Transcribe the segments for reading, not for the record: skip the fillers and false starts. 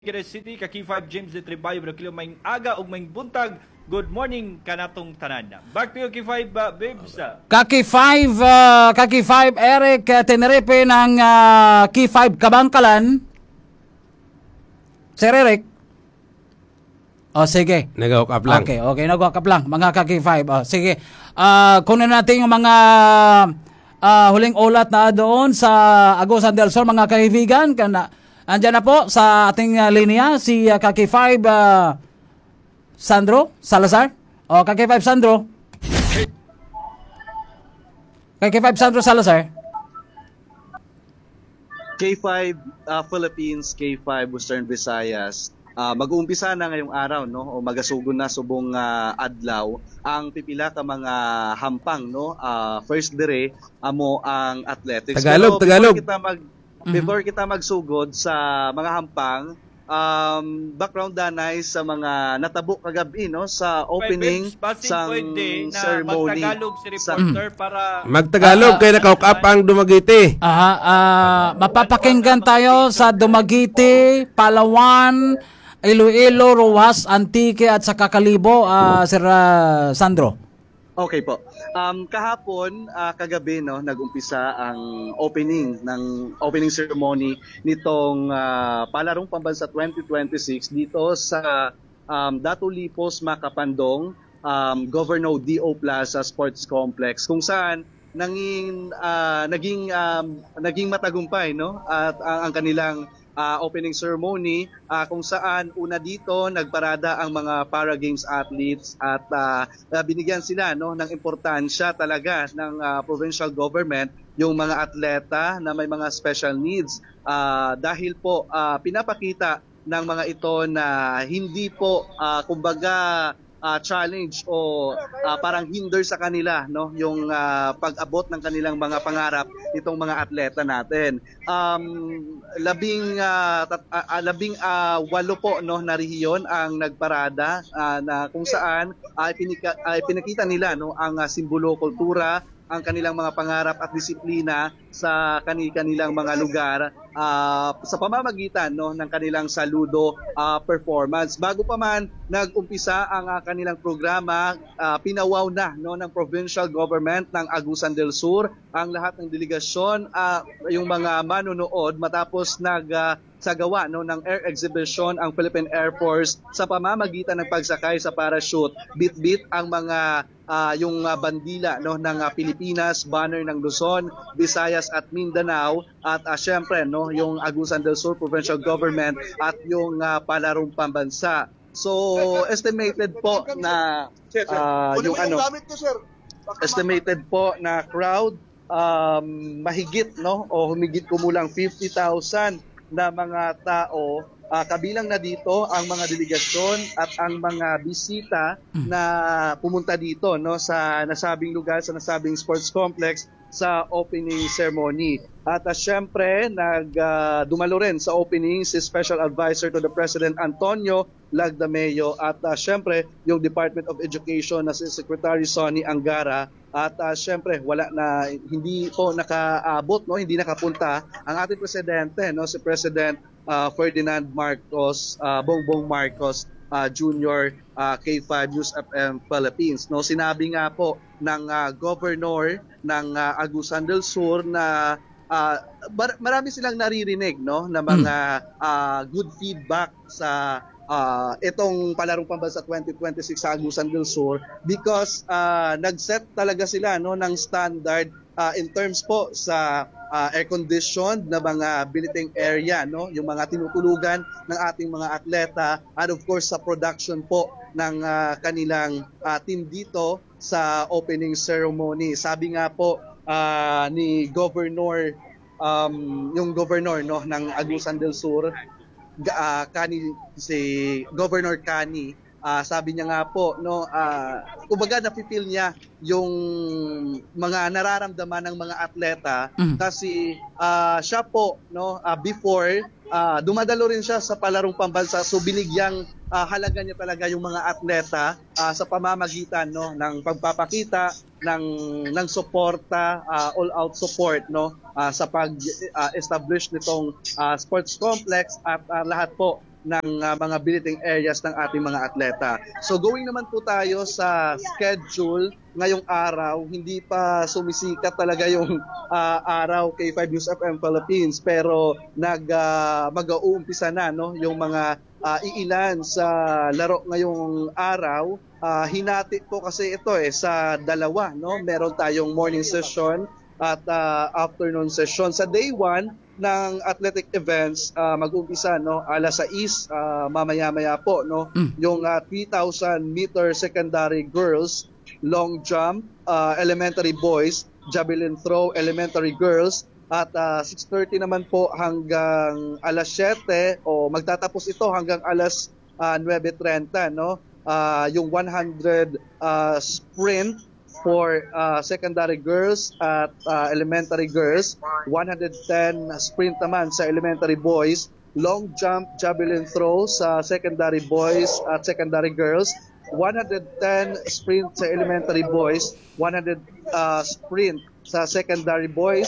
Quezon City, Kaki 5 James de Tribayo, Brakilo, may aga o may buntag. Good morning kanatong tanan. Back to you, Kaki 5, babes. Kaki 5, Eric Tenerife ng Kaki 5 Kabangkalan. Sir Eric. O sige. Nag-hook up lang. Okay, nag-hook up lang. Mga Kaki 5. O sige. Kunin natin yung mga huling ulat na doon sa Agusan del Sur, mga kaibigan. Andiyan na po sa ating linya si Kaki 5 Sandro Salazar. O Kaki 5 Sandro. Kaki 5 Sandro Salazar. K5 Philippines, K5 Western Visayas. Mag-uumpisa na ngayong araw, no, o magasugod na subong adlaw ang pipila ka mga hampang, no. First dire amo ang athletics. Tagalog. Before kita magsugod sa mga hampang, background danay sa mga natabo kagabi, no, sa opening sang ceremony. Magtagalog si reporter para Magtagalog kay naka-hook up ang Dumaguete. Mapapakinggan tayo sa Dumaguete, Palawan, Iloilo, Rojas, Antique at sa Kakalibo, Sir Sandro. Okay po. Kahapon, kagabi, no, nag-umpisa ang opening ceremony nitong Palarong Pambansa 2026 dito sa Datu Lipos, Macapandong, Governor D.O. Plaza Sports Complex, kung saan naging matagumpay, no, at ang kanilang opening ceremony, kung saan una dito nagparada ang mga para games athletes at binigyan sila, no, ng importansya talaga ng provincial government yung mga atleta na may mga special needs, dahil po pinapakita ng mga ito na hindi po kumbaga challenge o parang hinder sa kanila, no, yung pag-abot ng kanilang mga pangarap itong mga atleta natin. Walo po, no, na rehiyon ang nagparada, na kung saan pinakita nila, no, ang simbolo, kultura, ang kanilang mga pangarap at disiplina sa kanilang mga lugar, sa pamamagitan, no, ng kanilang saludo performance. Bago pa man nag-umpisa ang kanilang programa, pinawaw na, no, ng provincial government ng Agusan del Sur ang lahat ng delegasyon, yung mga manonood matapos sagawa, no, ng air exhibition ang Philippine Air Force sa pamamagitan ng pagsakay sa parachute. Bit-bit ang mga yung bandila, no, ng Pilipinas, banner ng Luzon, Visayas at Mindanao, at syempre, no, yung Agusan del Sur Provincial Government at yung Palarong Pambansa. So estimated po na estimated po na crowd, mahigit, no, o humigit kumulang 50,000 na mga tao. Kabilang na dito ang mga delegasyon at ang mga bisita na pumunta dito, no, sa nasabing lugar, sa nasabing sports complex sa opening ceremony. At syempre, dumalo rin sa opening si Special Advisor to the President Antonio Lagdameo at syempre yung Department of Education na si Secretary Sonny Angara. At syempre hindi po nakaabot, no, hindi nakapunta ang ating presidente, no, si President Ferdinand Marcos, Bongbong Marcos Jr., K5 News FM Philippines. No, sinabi nga po ng governor ng Agusan del Sur na marami silang naririnig, no, na mga good feedback sa itong Palarong Pambansa 2026 sa Agusan del Sur, because nag-set talaga sila, no, ng standard in terms po sa air-conditioned na mga billeting area, no, yung mga tinutulugan ng ating mga atleta, and of course sa production po ng kanilang team dito sa opening ceremony. Sabi nga po ni Governor, yung Governor, no, ng Agusan del Sur, si Governor Kani, sabi niya nga po, no, kumbaga napipil niya yung mga nararamdaman ng mga atleta, kasi siya po, no, before dumadalo rin siya sa Palarong Pambansa, so binigyang halaga niya talaga yung mga atleta sa pamamagitan, no, ng pagpapakita ng suporta, all-out support, no, sa pag-establish nitong sports complex at lahat po ng mga billeting areas ng ating mga atleta. So going naman po tayo sa schedule ngayong araw. Hindi pa sumisikat talaga yung araw kay 5 News FM Philippines, pero mag-uumpisa na no yung mga iilan sa laro ngayong araw. Hinati po kasi ito sa dalawa, no? Meron tayong morning session at afternoon session. Sa day 1 ng athletic events, mag-umpisa no alas 6 mamaya-maya po no yung 3,000 meter secondary girls long jump, elementary boys javelin throw elementary girls, at 6:30 naman po hanggang alas 7 o magtatapos ito hanggang alas 9:30 no yung 100 sprint for secondary girls at elementary girls, 110 sprint naman sa elementary boys, long jump, javelin throw sa secondary boys at secondary girls, 110 sprint sa elementary boys, 100 sprint sa secondary boys,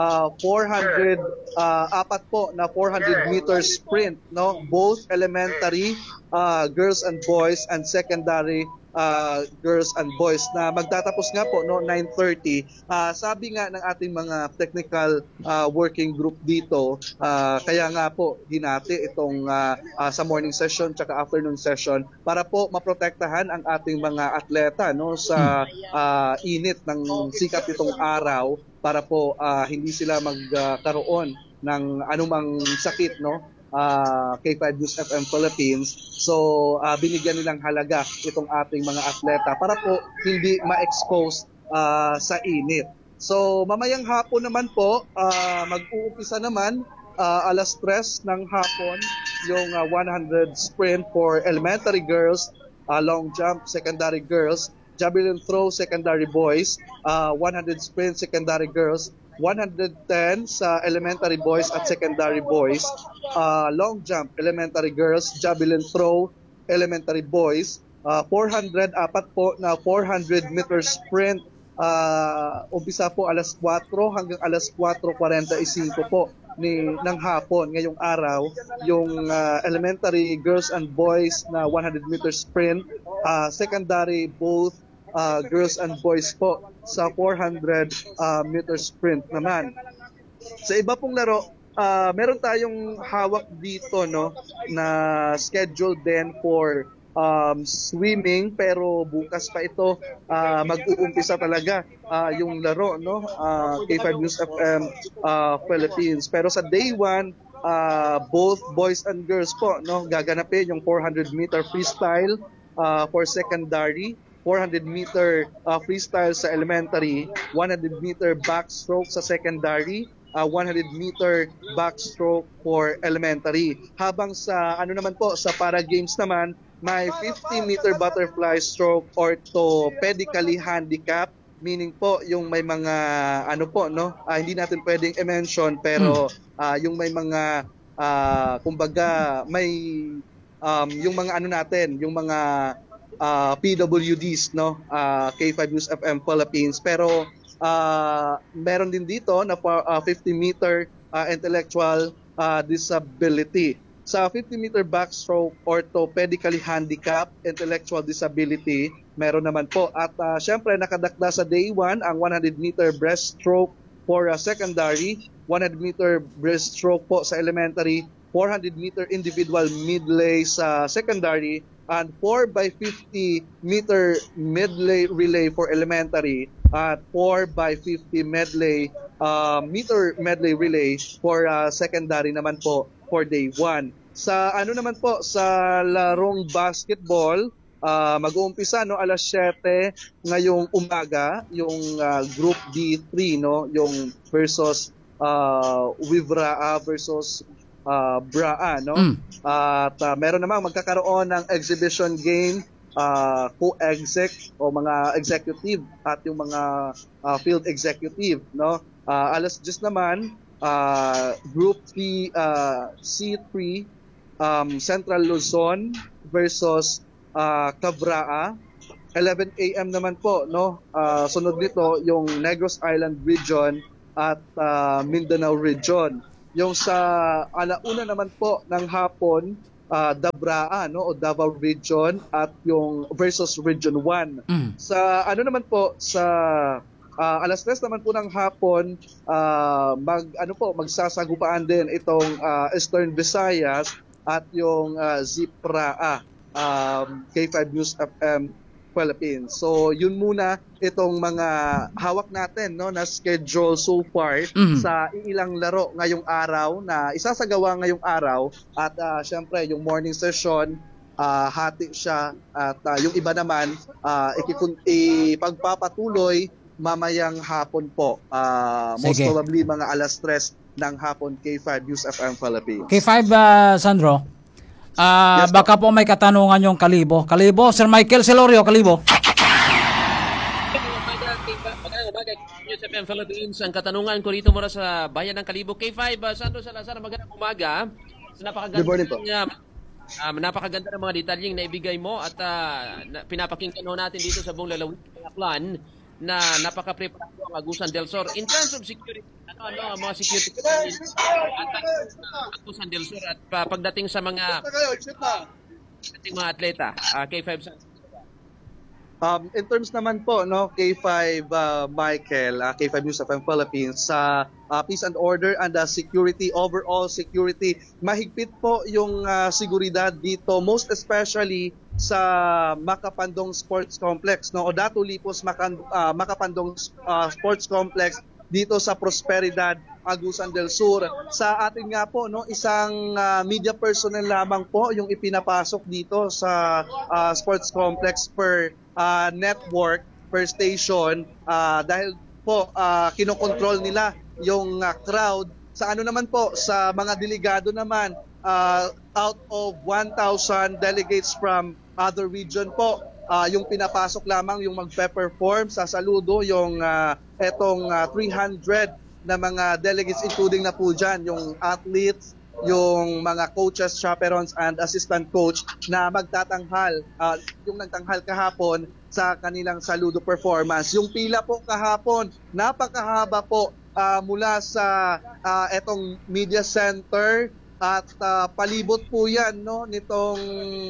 400 apat po na 400 meter sprint no both elementary girls and boys and secondary girls and boys na magtatapos nga po no 9:30. Sabi nga ng ating mga technical working group dito, kaya nga po hinati itong sa morning session tsaka afternoon session para po maprotektahan ang ating mga atleta no sa init ng sikat nitong araw, para po hindi sila magkaroon ng anumang sakit no kay 5 News FM Philippines. So binigyan nilang halaga itong ating mga atleta para po hindi ma-expose sa init. So mamayang hapon naman po mag-uumpisa naman alas 3 ng hapon yung 100 sprint for elementary girls, long jump secondary girls, javelin throw secondary boys, 100 sprint secondary girls, 110 sa elementary boys at secondary boys, long jump elementary girls, javelin throw elementary boys, 400 apat po na 400 meter sprint, umpisa po alas 4 hanggang alas 4:45 po ng hapon ngayong araw yung elementary girls and boys na 100 meter sprint, secondary both girls and boys po sa 400 meter sprint naman. Sa iba pong laro, meron tayong hawak dito no na schedule din for swimming, pero bukas pa ito mag-uumpisa talaga yung laro no kay 5 News FM Philippines. Pero sa day 1 both boys and girls po no gaganapin yung 400 meter freestyle for secondary, 400 meter freestyle sa elementary, 100 meter backstroke sa secondary, 100 meter backstroke for elementary. Habang sa naman po sa para games naman, may 50 meter butterfly stroke orthopedically handicap, meaning po yung may mga hindi natin pwedeng i-mention, pero yung may mga kumbaga may yung mga yung mga PWDs no K5 News FM Philippines, pero meron din dito na 50 meter intellectual disability. Sa 50 meter backstroke orthopedically handicap intellectual disability, meron naman po. At syempre nakadakda sa day 1 ang 100 meter breaststroke for secondary, 100 meter breaststroke po sa elementary, 400 meter individual medley sa secondary, and 4x50 meter medley relay for elementary, at 4x50 meter medley relay for secondary naman po for day 1. Sa naman po sa larong basketball, mag-uumpisa no alas 7 ngayong umaga yung group D3 no yung versus Wivraa versus Braa no. At meron namang magkakaroon ng exhibition game, co-exec o mga executive at yung mga field executive no. Alas 10 naman group C3 Central Luzon versus Cabraa. 11 AM naman po no. Sunod nito yung Negros Island region at Mindanao region. Yung sa alauna naman po ng hapon, Dabraa, no, o Davao Region at yung versus Region 1. Sa ano naman po sa alas 3 naman po ng hapon, magsasagupaan din itong Eastern Visayas at yung Zipraa, K5 News FM Philippines. So yun muna itong mga hawak natin, no, na schedule so far sa ilang laro ngayong araw na isasagawa ngayong araw at syempre yung morning session hati siya at yung iba naman ipagpapatuloy mamayang hapon po. Most probably mga alas 3 ng hapon K5 News FM Philippines. K5 Sandro. Yes, baka po may katanungan yung Kalibo. Kalibo, Sir Michael Celorio, Kalibo. Magandang umaga, News FM Philippines. Ang katanungan ko rito mula sa bayan ng Kalibo. K5, Sandro Salazar, magandang umaga. Napakaganda ng mga detalyeng na ibigay mo at pinapakinggan natin dito sa buong lalawin ng Aklan na napaka-preparado ang Agusan del Sur. In terms of security, ano ang mga security Agusan del Sur at pagdating sa mga atleta, K5 in terms naman po, no, K5 Michael, K5 News FM Philippines, sa peace and order and security, overall security, mahigpit po yung seguridad dito, most especially sa Makapandong Sports Complex, no, o Datu Lipos Makapandong Sports Complex dito sa Prosperidad, Agusan del Sur. Sa atin nga po, no, isang media personnel lamang po yung ipinapasok dito sa sports complex per network, per station, dahil po kinokontrol nila yung crowd. Sa ano naman po, sa mga delegado naman, out of 1,000 delegates from other region po, yung pinapasok lamang yung magpe-perform sa saludo, yung etong 300 na mga delegates, including na po dyan yung athletes, yung mga coaches, chaperones, and assistant coach na magtatanghal, yung nagtanghal kahapon sa kanilang saludo performance. Yung pila po kahapon, napakahaba po mula sa etong media center at palibot po yan, no, nitong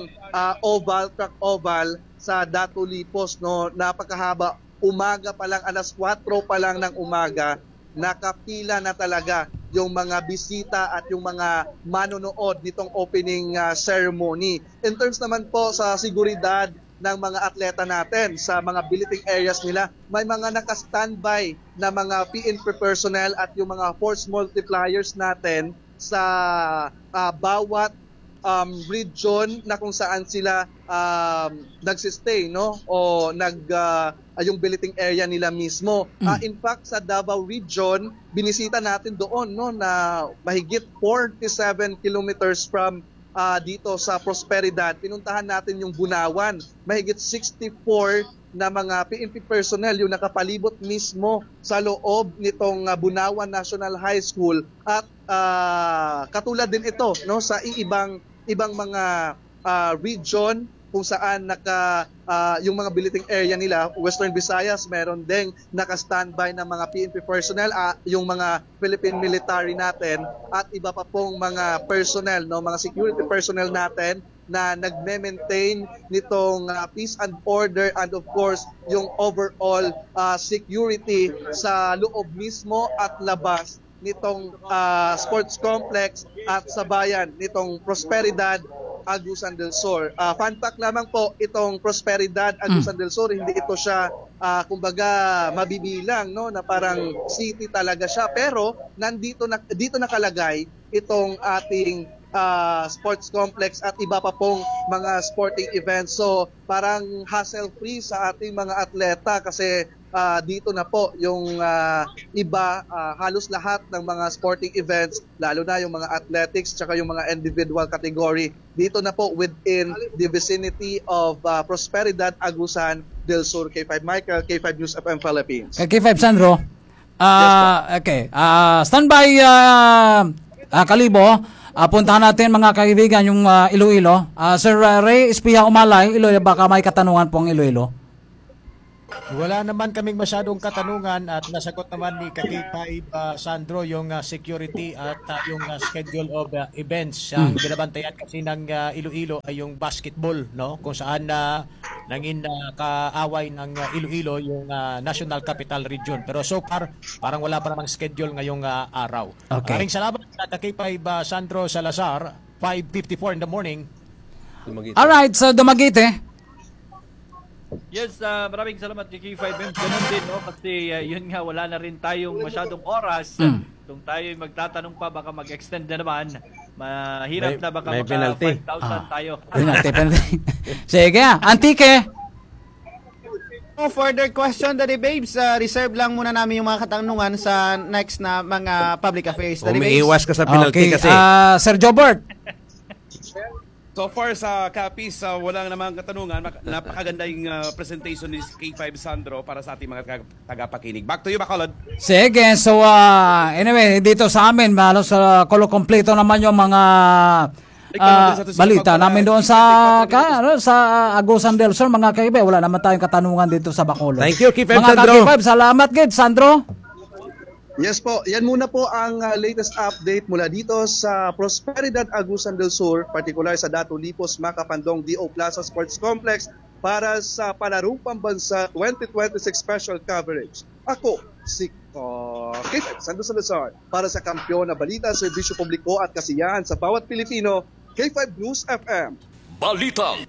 track oval sa Datu Lipos, no, napakahaba. Umaga pa lang, alas 4 pa lang ng umaga, nakapila na talaga yung mga bisita at yung mga manonood nitong opening ceremony. In terms naman po sa seguridad ng mga atleta natin, sa mga billeting areas nila, may mga naka-standby na mga PNP personnel at yung mga force multipliers natin sa bawat region na kung saan sila nagsistay, no, o yung billeting area nila mismo. In fact, sa Davao Region, binisita natin doon, no, na mahigit 47 kilometers from dito sa Prosperidad. Pinuntahan natin yung Bunawan, mahigit 64 na mga PNP personnel yung nakapalibot mismo sa loob nitong Bunawan National High School. At katulad din ito, no, sa ibang mga region kung saan yung mga billeting area nila, Western Visayas, meron ding naka-standby na mga PNP personnel, yung mga Philippine military natin at iba pa pong mga personnel, no, mga security personnel natin na nagme-maintain nitong peace and order and of course yung overall security sa loob mismo at labas nitong sports complex at sa bayan nitong Prosperidad, Agusan del Sur. Fun fact lamang po, itong Prosperidad, Agusan del Sur, hindi ito siya kumbaga mabibilang, no, na parang city talaga siya, pero dito nakalagay itong ating sports complex at iba pa pong mga sporting events. So parang hassle-free sa ating mga atleta kasi dito na po yung iba, halos lahat ng mga sporting events, lalo na yung mga athletics tsaka yung mga individual category, dito na po within the vicinity of Prosperidad, Agusan del Sur. K5 Michael, K5 News FM Philippines. K5 Sandro. Okay. Standby Kalibo. Puntahan natin mga kaibigan yung Iloilo. Sir Ray Espiha Umalay, Iloilo, baka may katanungan pong Iloilo. Wala naman kaming masyadong katanungan at nasagot naman ni Kakipay Sandro yung security at yung schedule of events. Ang binabantayan kasi ng Iloilo ay yung basketball, no? Kung saan nangin kaaway ng Iloilo yung National Capital Region. Pero so far, parang wala pa namang schedule ngayong araw. Okay. Maraming salamat sa Kakipay Sandro Salazar, 5:54 in the morning. Alright, sa Dumaguete. Yes, maraming salamat kay K5M. Ganun din, no? Kasi yun nga, wala na rin tayong masyadong oras. Kung tayo magtatanong pa, baka mag-extend na naman. Mahirap na baka may maka penalty. 5,000 tayo. Penalty. Sige, Antique. No further question, Daddy Babes. Reserve lang muna namin yung mga katanungan sa next na mga public affairs. Daddy Babes. Umiiwas ka sa penalty kasi. Sir Jobert. So far sa Capiz, walang namang katanungan. Napakaganda yung presentation ni K5 Sandro para sa ating mga tagapakinig. Back to you, Bacolod. Sige, so anyway, dito sa amin, halos kompleto naman yung mga balita namin doon sa Agusan del Sur, mga kaibigan. Wala naman tayong katanungan dito sa Bacolod. Thank you, K5 mga Sandro. K5, salamat gid, Sandro. Yes po, yan muna po ang latest update mula dito sa Prosperidad Agusan del Sur, particular sa Dato Lipos Macapandong D.O. Plaza Sports Complex para sa Palarong Pambansa 2026 special coverage. Ako, si K5 Sandro Salazar, para sa Kampiyon na Balita, Serbisyo Publiko at Kasiyahan sa bawat Pilipino, K5 News FM. Balitang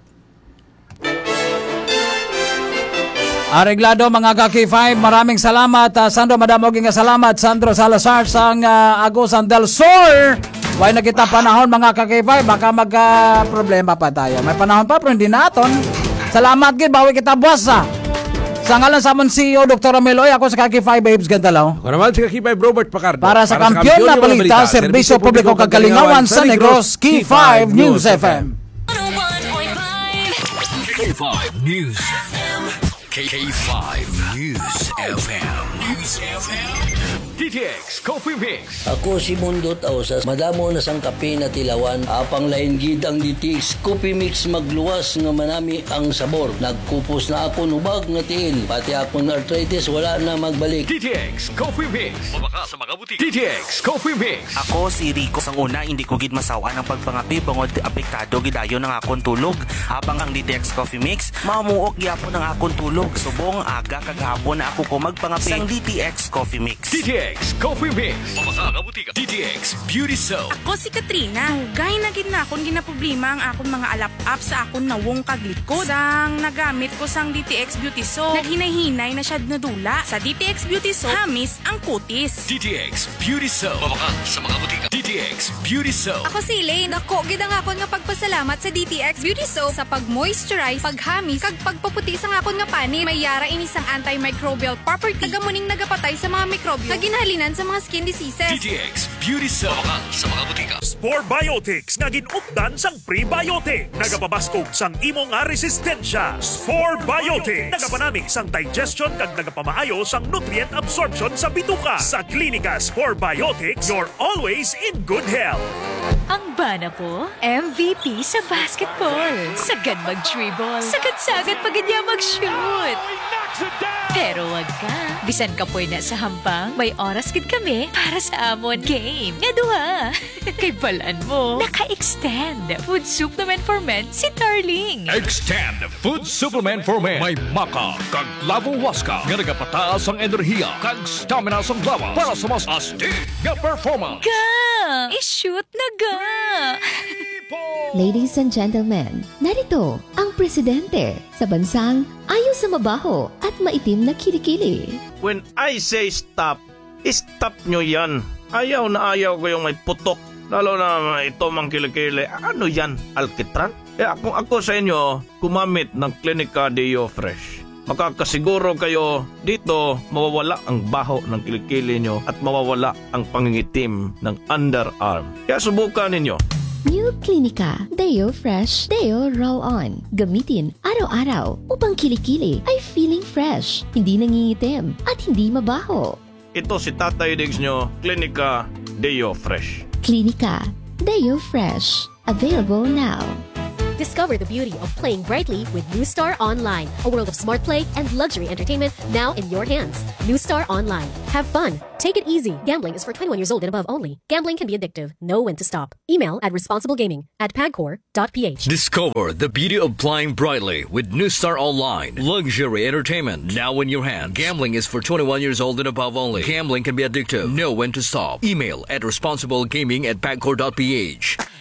Areglado mga ka-K5, maraming salamat. Sandro, madamoging salamat. Sandro Salazar sa Agusan del Sur. Why na kita panahon mga ka-K5, baka magka-problema pa tayo. May panahon pa pero hindi naton. Salamat gid, bawi kita buwas Sa ngalan sa amon CEO Dr. Meloy, ako sa K5 Babes Gandalaw. Ako naman si K5 Robert Pacardo. Para sa Kampiyon na Balita, Serbisyo Publiko Kagalingawan sa Negros, K5 News FM. K5 News FM. K5 News FM. News FM. DTX Coffee Mix. Ako si Mundot Ausas, madamo na sang kape na tilawan, apang lain gid ang DTX Coffee Mix magluwas nga manami ang sabor. Nagkupos na ako nubag nga tiil, pati akong arthritis wala na magbalik. DTX Coffee Mix. Mabaka sa mga butik. DTX Coffee Mix. Ako si Rico. Sang una, hindi ko gid masawa ng pagpangapi bangod apektado gidayo ng akong tulog. Habang ang DTX Coffee Mix, mamuok gyapon ng akong tulog. Subong aga kagahapon na ako ko magpangapi sang DTX Coffee Mix. DTX Coffee Mix. Mabaka sa butika. DTX Beauty Soap. Ako si Katrina. Hugay na gid na akong ginaproblema ang akong mga alap-up sa akong nawong kaglikod. Sang nagamit ko sang DTX Beauty Soap, naghinay-hinay na siya nadula. Sa DTX Beauty Soap, hamis ang kutis. DTX Beauty Soap. Mabaka sa mga butika. DTX Beauty Soap. Ako si Elaine. Ako gid ang akon nga pagpasalamat sa DTX Beauty Soap sa pag-moisturize, paghamis, kag pagpaputi sa akon nga pani. May yara ini sang antimicrobial property. Tagamuning nagapatay sa mga mikrobyo. Kaginhalinan sa mga skin diseases. DTX Beauty Soap. Mabaka sa mga butika. Spore Biotics nga ginupdan sang prebiotic. Nagapabaskog sang imo nga resistensya. Spore Biotics nagapanamig sang digestion kag nagapamaayo sang nutrient absorption sa bituka. Sa Klinika Spore Biotics, you're always in good health. Ang bana ko, MVP sa basketball. Sagad mag-dribble. Sagad-sagad paganya mag-shoot. Pero wag ka. Bisan ka po na sa hampang, may oras gid kami para sa amon game. Nga duha. Kay balaan mo, naka-extend. Food supplement for men si Darling. Extend Food Supplement for Men. May maka kag lavo waska nga nagapataas ang enerhiya kag stamina sa lawas para sa mas astig nga performance. Ga! I-shoot na ga! Ladies and gentlemen, narito ang presidente sa bansang ayaw sa mabaho at maitim na kilikili. When I say stop, stop nyo yan. Ayaw na ayaw ko yung may putok. Lalo na ito mang kilikili. Ano yan? Alkitran? Ako sa inyo, kumamit ng Klinika Deo Fresh. Makakasiguro kayo dito mawawala ang baho ng kilikili nyo at mawawala ang pangingitim ng underarm. Kaya subukan ninyo. New Klinika Deo Fresh Deo Roll On. Gamitin araw-araw upang kilikili ay feeling fresh, hindi nangingitim at hindi mabaho. Ito si Tatay Diggs nyo, Klinika Deo Fresh. Klinika Deo Fresh. Available now. The Discover the beauty of playing brightly with New Star Online, a world of smart play and luxury entertainment now in your hands. New Star Online. Have fun. Take it easy. Gambling is for 21 years old and above only. Gambling can be addictive. Know when to stop. Email at responsiblegaming@pagcor.ph. Discover the beauty of playing brightly with New Star Online. Luxury entertainment now in your hand. Gambling is for 21 years old and above only. Gambling can be addictive. Know when to stop. Email at responsiblegaming@pagcor.ph.